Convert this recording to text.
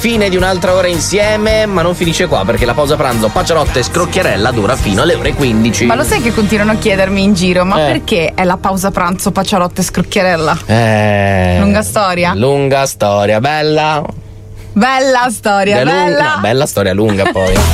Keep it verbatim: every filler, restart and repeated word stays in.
Fine di un'altra ora insieme, ma non finisce qua perché la pausa pranzo Pacciarotta e Scrocchiarella dura fino alle ore quindici. Ma lo sai che continuano a chiedermi in giro, ma Eh. perché è la pausa pranzo Pacciarotta e Scrocchiarella? Eh. Lunga storia? Lunga storia, bella. Bella storia, È lunga- bella. no, bella storia lunga poi.